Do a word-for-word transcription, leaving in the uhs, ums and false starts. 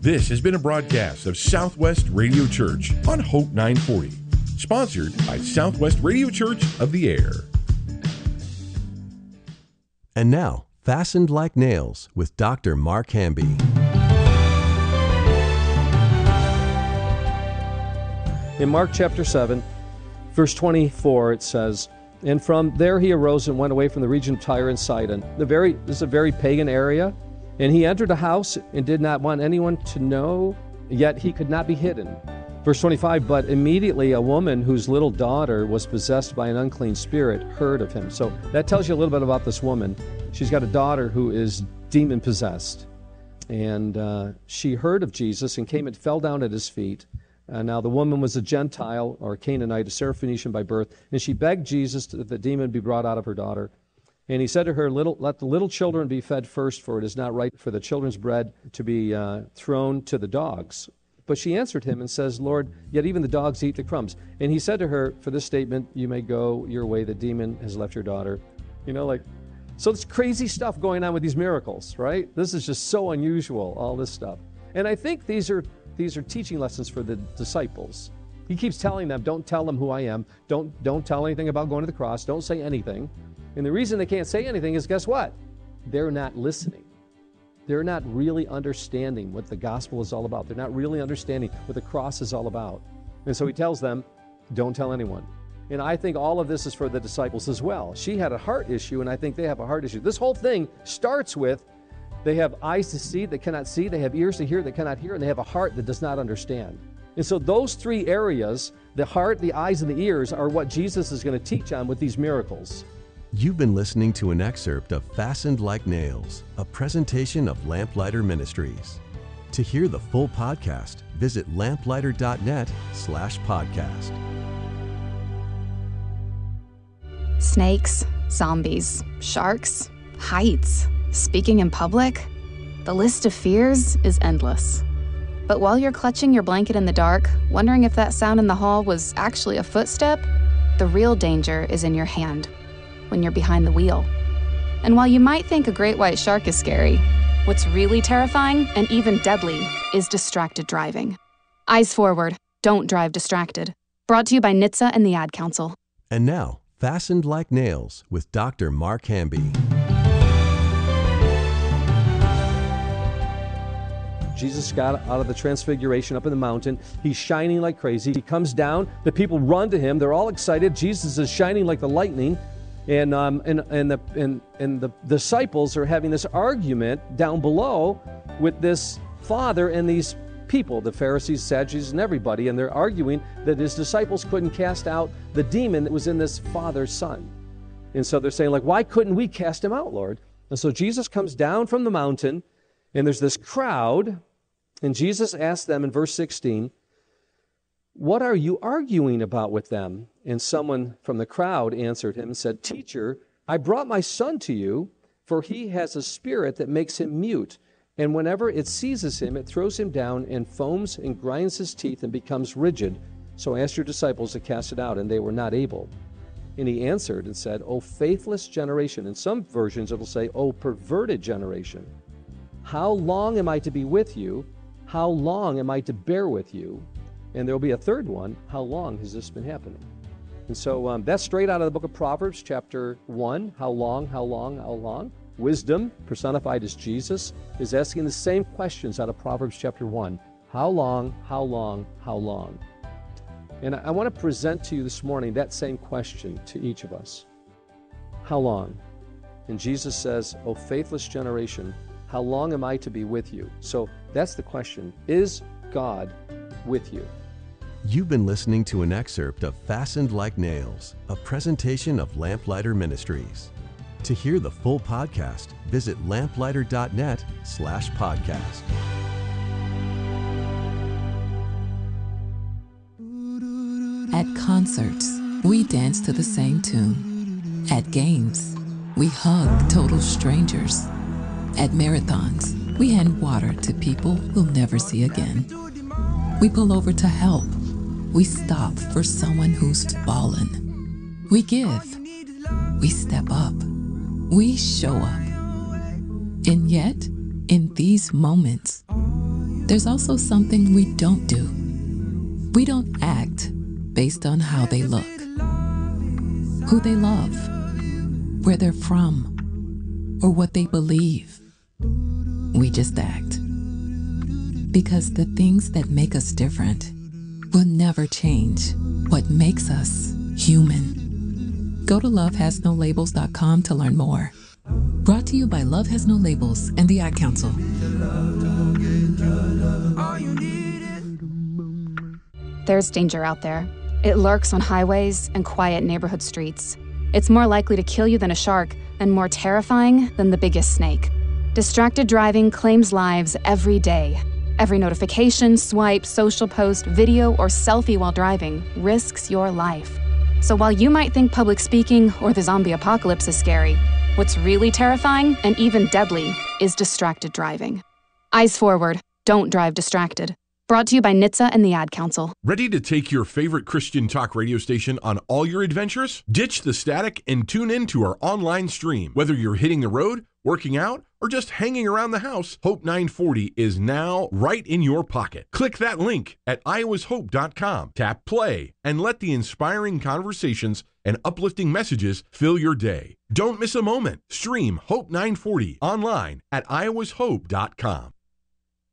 This has been a broadcast of Southwest Radio Church on Hope nine forty, sponsored by Southwest Radio Church of the Air. And now, Fastened Like Nails with Doctor Mark Hamby. In Mark chapter seven, verse twenty-four, it says, "And from there he arose and went away from the region of Tyre and Sidon." The very, this is a very pagan area. "And he entered a house and did not want anyone to know, yet he could not be hidden." Verse twenty-five, "But immediately a woman whose little daughter was possessed by an unclean spirit heard of him." So that tells you a little bit about this woman. She's got a daughter who is demon-possessed. And uh, she heard of Jesus and came and fell down at his feet. Uh, now the woman was a Gentile or a Canaanite, a Syrophoenician by birth, and she begged Jesus that the demon be brought out of her daughter. And he said to her, "Little, let the little children be fed first, for it is not right for the children's bread to be uh, thrown to the dogs." But she answered him and says, "Lord, yet even the dogs eat the crumbs." And he said to her, "For this statement, you may go your way. The demon has left your daughter." You know, like, so it's crazy stuff going on with these miracles, right? This is just so unusual, all this stuff. And I think these are these are teaching lessons for the disciples. He keeps telling them, don't tell them who I am. Don't, don't tell anything about going to the cross. Don't say anything. And the reason they can't say anything is, guess what? They're not listening. They're not really understanding what the gospel is all about. They're not really understanding what the cross is all about. And so he tells them, don't tell anyone. And I think all of this is for the disciples as well. She had a heart issue, and I think they have a heart issue. This whole thing starts with they have eyes to see that cannot see, they have ears to hear that cannot hear, and they have a heart that does not understand. And so those three areas, the heart, the eyes, and the ears, are what Jesus is going to teach on with these miracles. You've been listening to an excerpt of Fastened Like Nails, a presentation of Lamplighter Ministries. To hear the full podcast, visit lamplighter.net slash podcast. Snakes, zombies, sharks, heights, speaking in public. The list of fears is endless. But while you're clutching your blanket in the dark, wondering if that sound in the hall was actually a footstep, the real danger is in your hand, when you're behind the wheel. And while you might think a great white shark is scary, what's really terrifying and even deadly is distracted driving. Eyes forward, don't drive distracted. Brought to you by N H T S A and the Ad Council. And now, Fastened Like Nails with Doctor Mark Hamby. Jesus got out of the transfiguration up in the mountain. He's shining like crazy. He comes down. The people run to him. They're all excited. Jesus is shining like the lightning. And um, and and the and, and the disciples are having this argument down below with this father and these people, the Pharisees, Sadducees, and everybody, and they're arguing that his disciples couldn't cast out the demon that was in this father's son. And so they're saying, like, why couldn't we cast him out, Lord? And so Jesus comes down from the mountain, and there's this crowd, and Jesus asked them in verse sixteen, "What are you arguing about with them?" And someone from the crowd answered him and said, "Teacher, I brought my son to you, for he has a spirit that makes him mute. And whenever it seizes him, it throws him down and foams and grinds his teeth and becomes rigid. So I asked your disciples to cast it out, and they were not able." And he answered and said, "O faithless generation." In some versions it will say, "O perverted generation. How long am I to be with you? How long am I to bear with you?" And there will be a third one, "How long has this been happening?" And so um, that's straight out of the book of Proverbs, chapter one. How long, how long, how long? Wisdom, personified as Jesus, is asking the same questions out of Proverbs chapter one. How long, how long, how long? And I, I want to present to you this morning that same question to each of us. How long? And Jesus says, "O faithless generation, how long am I to be with you?" So that's the question. Is God with you? You've been listening to an excerpt of Fastened Like Nails, a presentation of Lamplighter Ministries. To hear the full podcast, visit lamplighter.net slash podcast. At concerts, we dance to the same tune. At games, we hug total strangers. At marathons, we hand water to people we'll never see again. We pull over to help. We stop for someone who's fallen. We give. We step up. We show up. And yet, in these moments, there's also something we don't do. We don't act based on how they look, who they love, where they're from, or what they believe. We just act. Because the things that make us different will never change what makes us human. Go to love has no labels dot com to learn more. Brought to you by Love Has No Labels and the Ad Council. There's danger out there. It lurks on highways and quiet neighborhood streets. It's more likely to kill you than a shark, and more terrifying than the biggest snake. Distracted driving claims lives every day. Every notification, swipe, social post, video, or selfie while driving risks your life. So while you might think public speaking or the zombie apocalypse is scary, what's really terrifying and even deadly is distracted driving. Eyes forward, don't drive distracted. Brought to you by N H T S A and the Ad Council. Ready to take your favorite Christian talk radio station on all your adventures? Ditch the static and tune in to our online stream. Whether you're hitting the road, working out, or just hanging around the house, Hope nine forty is now right in your pocket. Click that link at iowas hope dot com, tap play, and let the inspiring conversations and uplifting messages fill your day. Don't miss a moment. Stream Hope nine forty online at iowas hope dot com.